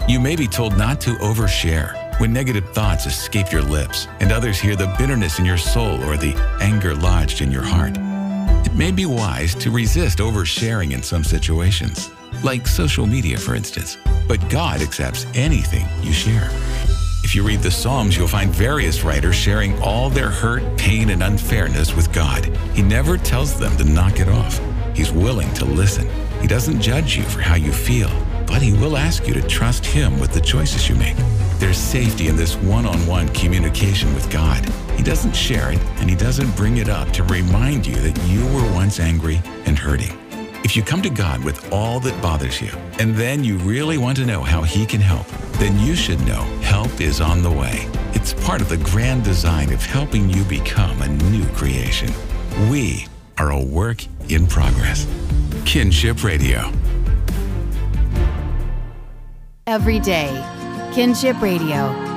You may be told not to overshare when negative thoughts escape your lips and others hear the bitterness in your soul or the anger lodged in your heart. It may be wise to resist oversharing in some situations, like social media, for instance. But God accepts anything you share. If you read the Psalms, you'll find various writers sharing all their hurt, pain, and unfairness with God. He never tells them to knock it off. He's willing to listen. He doesn't judge you for how you feel, but He will ask you to trust Him with the choices you make. There's safety in this one-on-one communication with God. He doesn't share it, and He doesn't bring it up to remind you that you were once angry and hurting. If you come to God with all that bothers you, and then you really want to know how He can help, then you should know help is on the way. It's part of the grand design of helping you become a new creation. We are a work in progress. Kinship Radio. Every day, Kinship Radio.